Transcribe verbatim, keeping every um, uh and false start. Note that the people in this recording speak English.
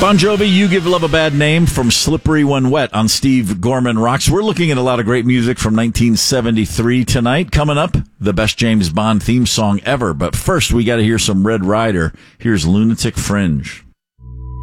Bon Jovi, You Give Love a Bad Name from Slippery When Wet on Steve Gorman Rocks. We're looking at a lot of great music from nineteen seventy-three tonight. Coming up, the best James Bond theme song ever. But first, we got to hear some Red Rider. Here's Lunatic Fringe.